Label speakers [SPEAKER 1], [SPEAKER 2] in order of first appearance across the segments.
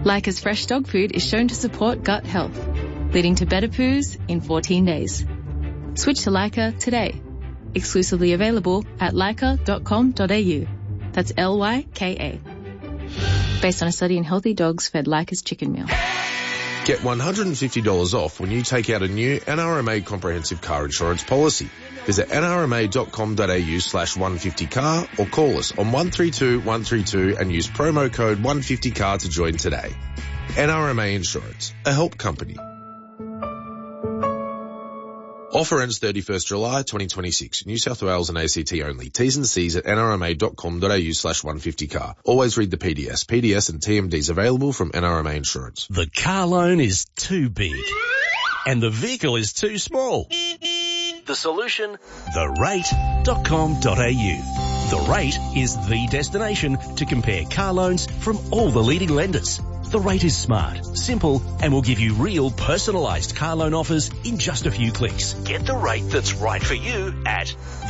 [SPEAKER 1] Leica's fresh dog food is shown to support gut health, leading to better poos in 14 days. Switch to Leica today. Exclusively available at leica.com.au. That's Lyka. Based on a study in healthy dogs fed Leica's chicken meal.
[SPEAKER 2] Get $150 off when you take out a new NRMA comprehensive car insurance policy. Visit nrma.com.au/150car or call us on 132 132 and use promo code 150car to join today. NRMA Insurance, a help company. Offer ends 31st July 2026. New South Wales and ACT only. T's and C's at nrma.com.au/150car. Always read the PDS. PDS and TMDs available from NRMA Insurance.
[SPEAKER 3] The car loan is too big and the vehicle is too small. The solution? therate.com.au. The Rate is the destination to compare car loans from all the leading lenders. The Rate is smart, simple, and will give you real personalised car loan offers in just a few clicks. Get the rate that's right for you at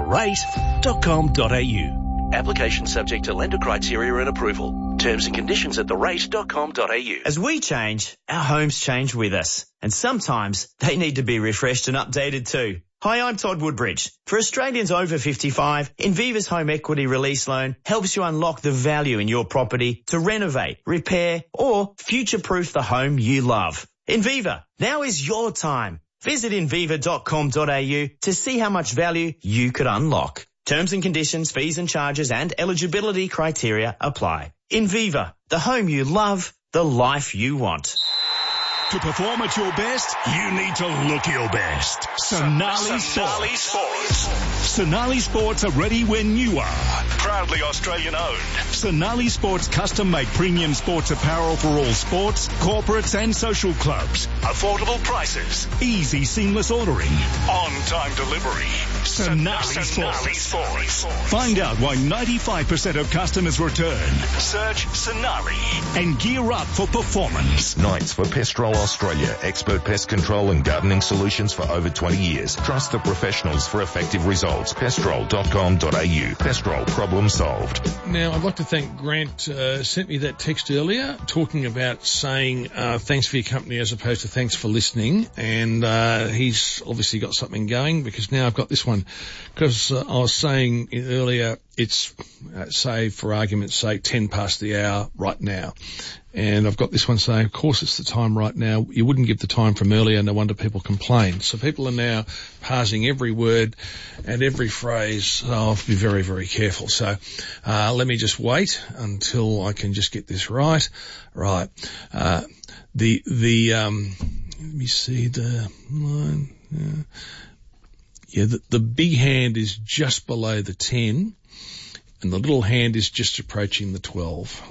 [SPEAKER 3] therate.com.au. Application subject to lender criteria and approval. Terms and conditions at therate.com.au.
[SPEAKER 4] As we change, our homes change with us. And sometimes they need to be refreshed and updated too. Hi, I'm Todd Woodbridge. For Australians over 55, Inviva's Home Equity Release Loan helps you unlock the value in your property to renovate, repair, or future-proof the home you love. Inviva, now is your time. Visit inviva.com.au to see how much value you could unlock. Terms and conditions, fees and charges, and eligibility criteria apply. Inviva, the home you love, the life you want.
[SPEAKER 5] To perform at your best, you need to look your best. Sonali Sports. Sonali Sports are ready when you are. Proudly Australian owned. Sonali Sports custom-made premium sports apparel for all sports, corporates and social clubs. Affordable prices. Easy seamless ordering. On-time delivery. Sonali Sports. Find out why 95% of customers return. Search Sonali and gear up for performance.
[SPEAKER 6] Knights for Pestrol Australia, expert pest control and gardening solutions for over 20 years. Trust the professionals for effective results. Pestrol.com.au. Pestrol, problem solved.
[SPEAKER 7] Now, I'd like to thank Grant, sent me that text earlier talking about saying thanks for your company as opposed to thanks for listening. And he's obviously got something going because now I've got this one. Because I was saying earlier, it's, say, for argument's sake, 10 past the hour right now. And I've got this one saying, of course it's the time right now. You wouldn't give the time from earlier, no wonder people complain. So people are now parsing every word and every phrase. So I'll have to be very, very careful. So let me just wait until I can just get this right. Right. Let me see the line. The big hand is just below the 10 and the little hand is just approaching the 12.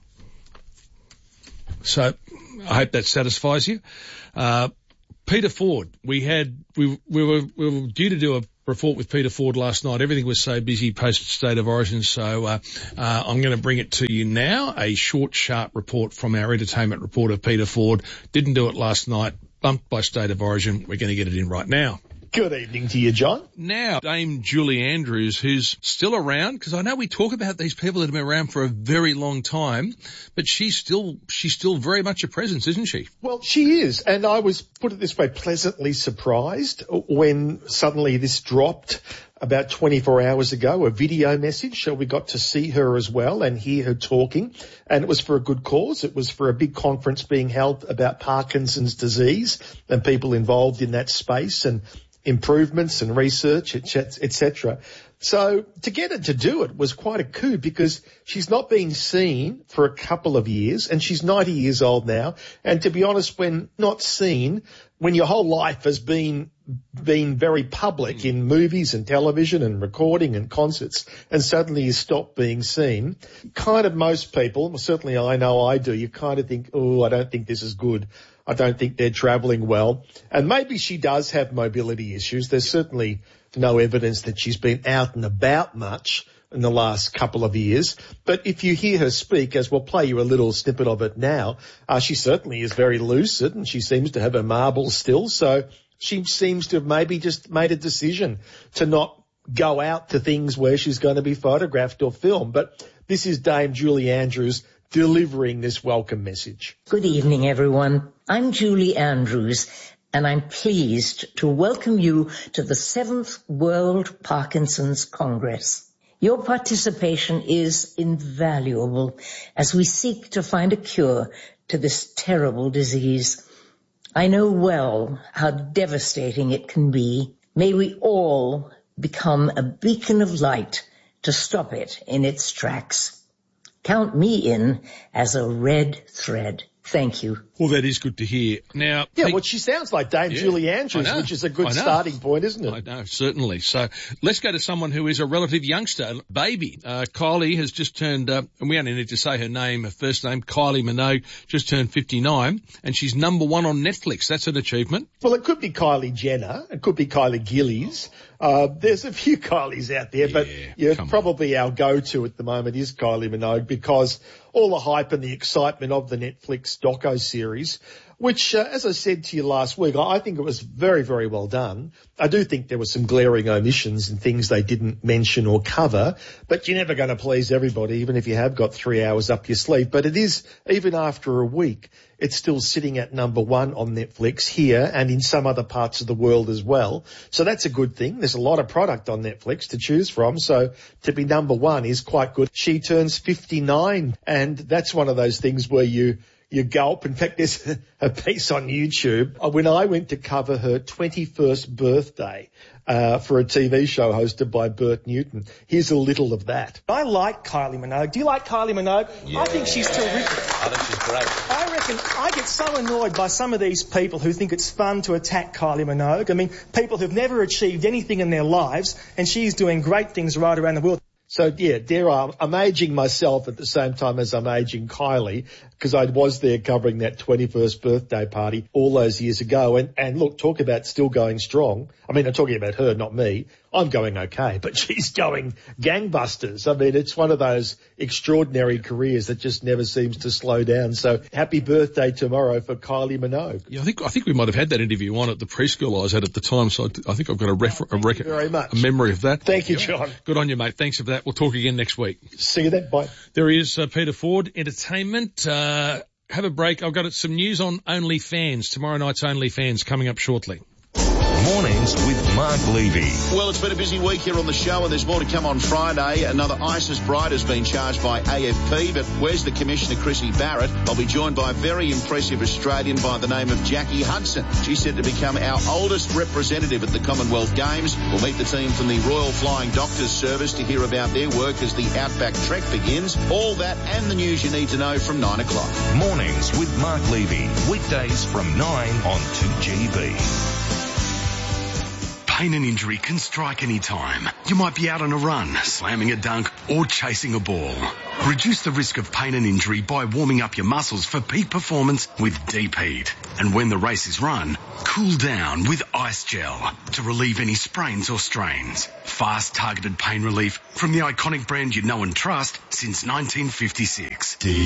[SPEAKER 7] So I hope that satisfies you. Peter Ford, we were due to do a report with Peter Ford last night. Everything was so busy post State of Origin, so I'm going to bring it to you now. A short, sharp report from our entertainment reporter, Peter Ford. Didn't do it last night, bumped by State of Origin. We're going to get it in right now.
[SPEAKER 8] Good evening to you, John.
[SPEAKER 7] Now, Dame Julie Andrews, who's still around, because I know we talk about these people that have been around for a very long time, but she's still very much a presence, isn't she?
[SPEAKER 8] Well, she is, and I was, put it this way, pleasantly surprised when suddenly this dropped about 24 hours ago, a video message. So we got to see her as well and hear her talking, and it was for a good cause. It was for a big conference being held about Parkinson's disease and people involved in that space and improvements and research, etc. So to get her to do it was quite a coup because she's not been seen for a couple of years and she's 90 years old now. And to be honest, when not seen, when your whole life has been very public in movies and television and recording and concerts and suddenly you stop being seen, kind of most people, well, certainly I know I do, you kind of think, oh, I don't think this is good. I don't think they're travelling well. And maybe she does have mobility issues. There's certainly no evidence that she's been out and about much in the last couple of years. But if you hear her speak, as we'll play you a little snippet of it now, she certainly is very lucid and she seems to have her marbles still. So she seems to have maybe just made a decision to not go out to things where she's going to be photographed or filmed. But this is Dame Julie Andrews delivering this welcome message.
[SPEAKER 9] Good evening, everyone. I'm Julie Andrews, and I'm pleased to welcome you to the 7th World Parkinson's Congress. Your participation is invaluable as we seek to find a cure to this terrible disease. I know well how devastating it can be. May we all become a beacon of light to stop it in its tracks. Count me in as a red thread. Thank you.
[SPEAKER 7] Well, that is good to hear. Now,
[SPEAKER 8] yeah, well, she sounds like Dame Julie Andrews, which is a good starting point, isn't it?
[SPEAKER 7] I know, certainly. So let's go to someone who is a relative youngster, baby. Kylie has just turned, and we only need to say her name, her first name, Kylie Minogue, just turned 59, and she's number 1 on Netflix. That's an achievement.
[SPEAKER 8] Well, it could be Kylie Jenner. It could be Kylie Gillies. There's a few Kylies out there, but probably our go-to at the moment is Kylie Minogue because all the hype and the excitement of the Netflix doco-series, which, as I said to you last week, I think it was very, very well done. I do think there were some glaring omissions and things they didn't mention or cover, but you're never going to please everybody, even if you have got 3 hours up your sleeve. But it is, even after a week, it's still sitting at number 1 on Netflix here and in some other parts of the world as well. So that's a good thing. There's a lot of product on Netflix to choose from. So to be number 1 is quite good. She turns 59, and that's one of those things where you gulp. In fact, there's a piece on YouTube when I went to cover her 21st birthday for a TV show hosted by Bert Newton. Here's a little of that.
[SPEAKER 10] I like Kylie Minogue. Do you like Kylie Minogue? Yeah. I think she's terrific.
[SPEAKER 11] I think she's great.
[SPEAKER 10] I reckon I get so annoyed by some of these people who think it's fun to attack Kylie Minogue. I mean, people who've never achieved anything in their lives, and she's doing great things right around the world.
[SPEAKER 8] So, yeah, I'm aging myself at the same time as I'm aging Kylie, because I was there covering that 21st birthday party all those years ago. And look, talk about still going strong. I mean, I'm talking about her, not me. I'm going okay, but she's going gangbusters. I mean, it's one of those extraordinary careers that just never seems to slow down. So happy birthday tomorrow for Kylie Minogue.
[SPEAKER 7] Yeah, I think we might have had that interview on at the preschool I was at the time, so I think I've got a memory of that.
[SPEAKER 8] Thank you, John.
[SPEAKER 7] Good on you, mate. Thanks for that. We'll talk again next week.
[SPEAKER 8] See you then. Bye.
[SPEAKER 7] There is Peter Ford, entertainment. Have a break. I've got some news on OnlyFans. Tomorrow night's OnlyFans coming up shortly.
[SPEAKER 6] Mornings with Mark Levy.
[SPEAKER 12] Well, it's been a busy week here on the show, and there's more to come on Friday. Another ISIS bride has been charged by AFP, but where's the Commissioner, Chrissy Barrett? I'll be joined by a very impressive Australian by the name of Jackie Hudson. She's said to become our oldest representative at the Commonwealth Games. We'll meet the team from the Royal Flying Doctors Service to hear about their work as the Outback Trek begins. All that and the news you need to know from 9 o'clock.
[SPEAKER 6] Mornings with Mark Levy. Weekdays from 9 on 2GB.
[SPEAKER 13] Pain and injury can strike any time. You might be out on a run, slamming a dunk, or chasing a ball. Reduce the risk of pain and injury by warming up your muscles for peak performance with Deep Heat. And when the race is run, cool down with Ice Gel to relieve any sprains or strains. Fast, targeted pain relief from the iconic brand you know and trust since 1956. Deep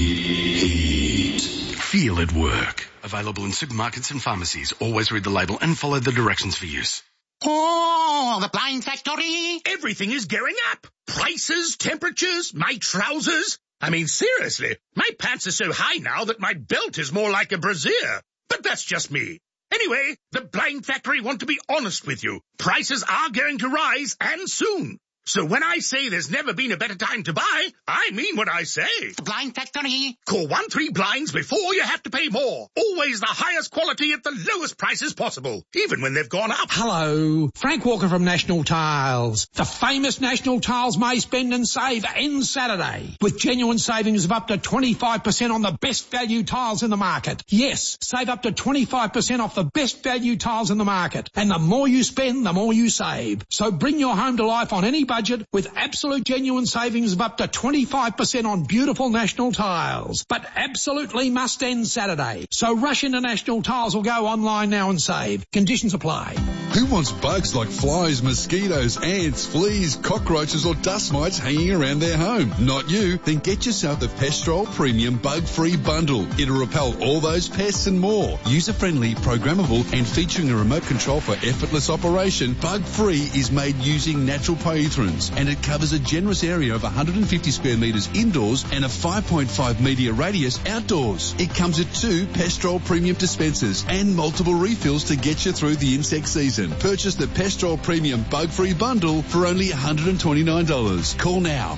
[SPEAKER 13] Heat. Feel it work. Available in supermarkets and pharmacies. Always read the label and follow the directions for use.
[SPEAKER 14] Oh, the Blind Factory!
[SPEAKER 15] Everything is going up. Prices, temperatures, my trousers. I mean, seriously, my pants are so high now that my belt is more like a brassiere. But that's just me. Anyway, the Blind Factory want to be honest with you. Prices are going to rise, and soon. So when I say there's never been a better time to buy, I mean what I say.
[SPEAKER 14] The Blind Factory.
[SPEAKER 15] Call 13Blinds before you have to pay more. Always the highest quality at the lowest prices possible, even when they've gone up.
[SPEAKER 16] Hello, Frank Walker from National Tiles. The famous National Tiles May Spend and Save ends Saturday, with genuine savings of up to 25% on the best value tiles in the market. Yes, save up to 25% off the best value tiles in the market. And the more you spend, the more you save. So bring your home to life on any budget with absolute genuine savings of up to 25% on beautiful National Tiles. But absolutely must end Saturday. So rush into National Tiles or go online now and save. Conditions apply.
[SPEAKER 17] Who wants bugs like flies, mosquitoes, ants, fleas, cockroaches or dust mites hanging around their home? Not you. Then get yourself the Pestrol Premium Bug-Free Bundle. It'll repel all those pests and more. User-friendly, programmable and featuring a remote control for effortless operation, Bug-Free is made using natural pyrethroid Lutherans, and it covers a generous area of 150 square metres indoors and a 5.5 metre radius outdoors. It comes with 2 Pestrol Premium dispensers and multiple refills to get you through the insect season. Purchase the Pestrol Premium Bug-Free Bundle for only $129. Call now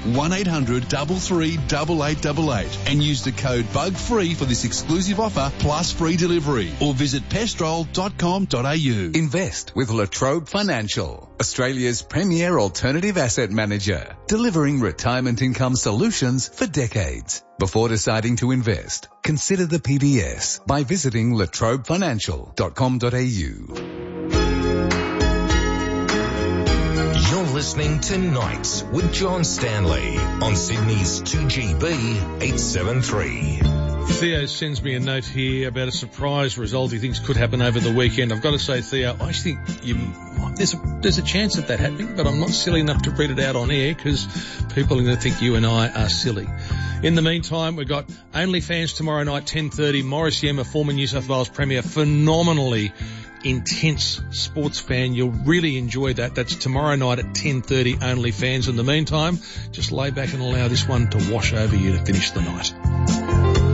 [SPEAKER 17] 1-800-338888 and use the code BUGFREE for this exclusive offer plus free delivery, or visit pestrol.com.au.
[SPEAKER 11] Invest with La Trobe Financial, Australia's premier alternative asset manager, delivering retirement income solutions for decades. Before deciding to invest, consider the PBS by visiting latrobefinancial.com.au.
[SPEAKER 18] You're listening to Nights with John Stanley on Sydney's 2GB 873.
[SPEAKER 7] Theo sends me a note here about a surprise result he thinks could happen over the weekend. I've got to say, Theo, I actually think there's a chance of that happening, but I'm not silly enough to read it out on air because people are going to think you and I are silly. In the meantime, we've got OnlyFans tomorrow night, 10:30. Morris Yema, former New South Wales Premier, phenomenally intense sports fan. You'll really enjoy that. That's tomorrow night at 10:30, OnlyFans. In the meantime, just lay back and allow this one to wash over you to finish the night.